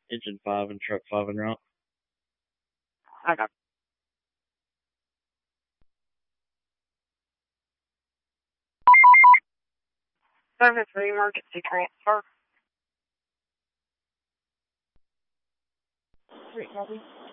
Engine 5 and truck 5 en route. I got 7-3 emergency transfer. 3 copy.